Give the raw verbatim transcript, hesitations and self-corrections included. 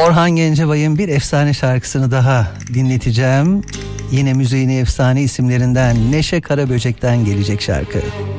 Orhan Gencebay'ın bir efsane şarkısını daha dinleteceğim. Yine müziğin efsane isimlerinden Neşe Karaböcek'ten gelecek şarkı.